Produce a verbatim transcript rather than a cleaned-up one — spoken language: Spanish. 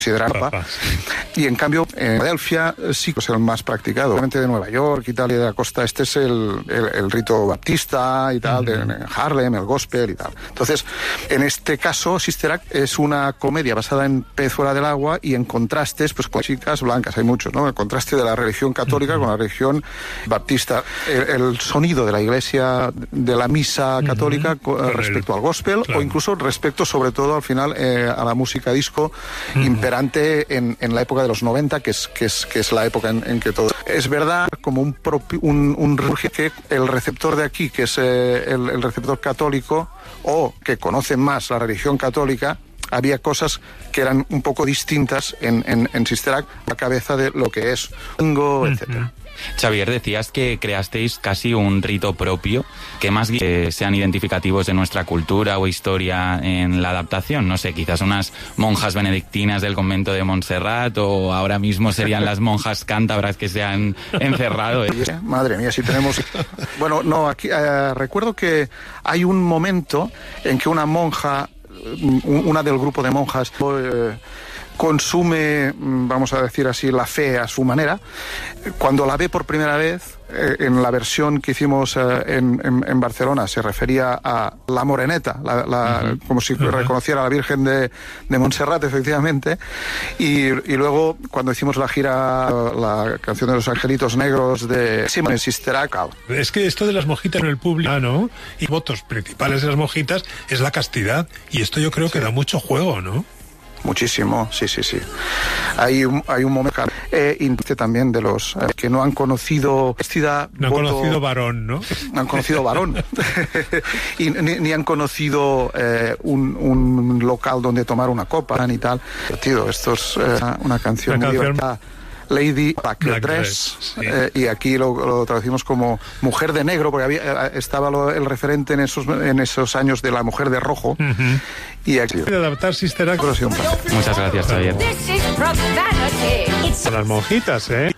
considerar y en cambio en Filadelfia sí que es el más practicado, obviamente de Nueva York y tal y de la costa este es el, el, el rito baptista y tal, uh-huh. de Harlem, el gospel y tal. Entonces, en este caso Sister Act es una comedia basada en Pez fuera del agua y en contrastes pues con chicas blancas, hay muchos, ¿no? El contraste de la religión católica uh-huh. con la religión baptista, el, el sonido de la iglesia de la misa católica uh-huh. respecto al gospel, claro. o incluso respecto sobre todo al final eh, a la música disco uh-huh. imperante en, en la época de los noventa, que es, que es, que es la época en, en que todo... Es verdad, como un, propi, un, un que el receptor de aquí, que es eh, el, el receptor católico, o que conoce más la religión católica, había cosas que eran un poco distintas en, en, en Sister Act, la cabeza de lo que es Tango, etcétera. Xavier, decías que creasteis casi un rito propio, que más que sean identificativos de nuestra cultura o historia en la adaptación, no sé, quizás unas monjas benedictinas del convento de Montserrat, o ahora mismo serían las monjas cántabras que se han encerrado. ¿eh? Madre mía, si tenemos... Bueno, no, aquí eh, recuerdo que hay un momento en que una monja, una del grupo de monjas... Eh, consume, vamos a decir así, la fe a su manera. Cuando la ve por primera vez, eh, en la versión que hicimos eh, en, en, en Barcelona, se refería a la moreneta, la, la, uh-huh. como si uh-huh. reconociera a la Virgen de, de Montserrat, efectivamente. Y, y luego, cuando hicimos la gira, la canción de los angelitos negros de Simon Sister Act. Es que esto de las monjitas en el público, ¿no? Y votos principales de las monjitas es la castidad. Y esto yo creo sí. que da mucho juego, ¿no? Muchísimo, sí, sí, sí. Hay un, hay un momento eh, también de los eh, que no han conocido castidad. No han voto, conocido varón, ¿no? No han conocido varón. y ni, ni han conocido eh, un, un local donde tomar una copa ni tal. Tío, esto es eh, una canción una muy canción... divertida. Lady Black, Black Dress, Dress sí. eh, y aquí lo, lo traducimos como Mujer de Negro, porque había, estaba lo, el referente en esos, en esos años de la Mujer de Rojo. Uh-huh. Y aquí... De adaptar Sister Act. Muchas gracias, Xavier. Son las monjitas, ¿eh?